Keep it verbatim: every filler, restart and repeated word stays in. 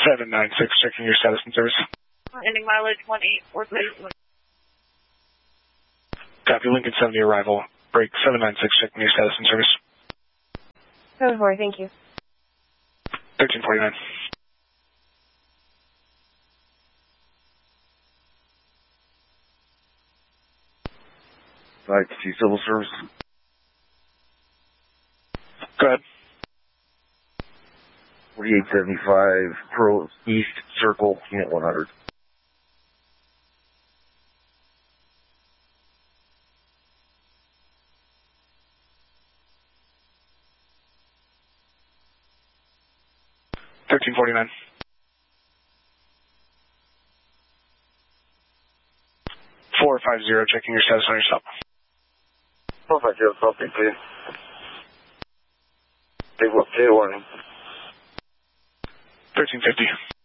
seven nine six, checking your status and service. Ending mileage one eight four three. Copy, Lincoln seventy arrival. Break seven nine six, checking your status and service. seven four, thank you. thirteen forty-nine. five two Civil Service. Go ahead. forty-eight seventy-five, Pearl East Circle, Unit one hundred. thirteen forty-nine. four five zero, checking your status on your stop. four five zero, stop, thank you. Big one, J one. thirteen fifty.